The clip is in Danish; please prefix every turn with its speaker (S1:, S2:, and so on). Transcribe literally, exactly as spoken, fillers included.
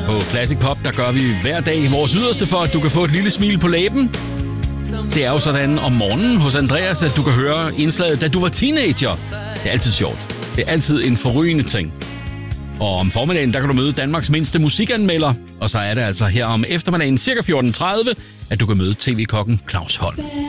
S1: På Classic Pop, der gør vi hver dag vores yderste for, at du kan få et lille smil på læben. Det er jo sådan om morgenen hos Andreas, at du kan høre indslaget, da du var teenager. Det er altid sjovt. Det er altid en forrygende ting. Og om formiddagen, der kan du møde Danmarks mindste musikanmelder. Og så er det altså her om eftermiddagen, cirka fjorten tredive, at du kan møde tv-kokken Claus Holm.